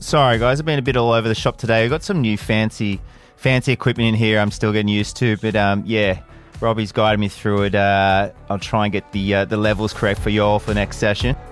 Sorry, guys. I've been a bit all over the shop today. We've got some new fancy equipment in here I'm still getting used to. But, Robbie's guided me through it. I'll try and get the levels correct for you all for the next session.